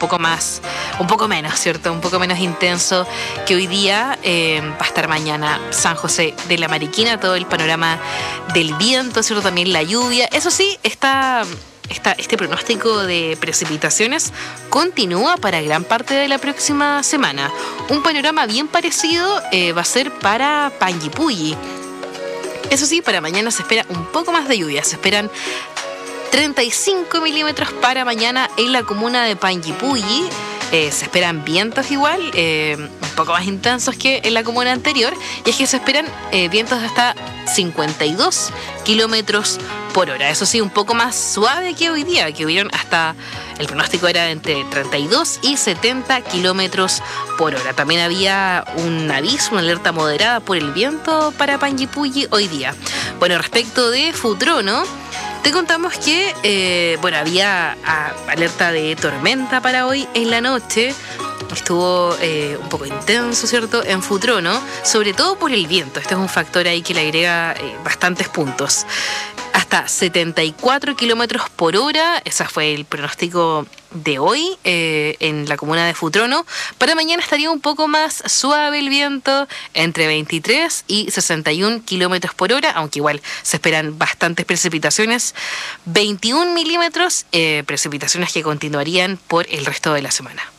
un poco menos, ¿cierto? Un poco menos intenso que hoy día. Va a estar mañana San José de la Mariquina, todo el panorama del viento, ¿cierto? También la lluvia. Eso sí, este pronóstico de precipitaciones continúa para gran parte de la próxima semana. Un panorama bien parecido va a ser para Panguipulli. Eso sí, para mañana se espera un poco más de lluvia. Se esperan 35 milímetros para mañana en la comuna de Panguipulli. Se esperan vientos igual, un poco más intensos que en la comuna anterior. Y es que se esperan vientos de hasta 52 kilómetros por hora. Eso sí, un poco más suave que hoy día, que hubieron hasta... El pronóstico era entre 32 y 70 kilómetros por hora. También había un aviso, una alerta moderada por el viento para Panguipulli hoy día. Bueno, respecto de Futrono, te contamos que había alerta de tormenta para hoy en la noche. Estuvo un poco intenso, ¿cierto?, en Futrono, sobre todo por el viento. Este es un factor ahí que le agrega bastantes puntos. Hasta 74 kilómetros por hora, ese fue el pronóstico de hoy en la comuna de Futrono. Para mañana estaría un poco más suave el viento, entre 23 y 61 kilómetros por hora, aunque igual se esperan bastantes precipitaciones. 21 milímetros, precipitaciones que continuarían por el resto de la semana.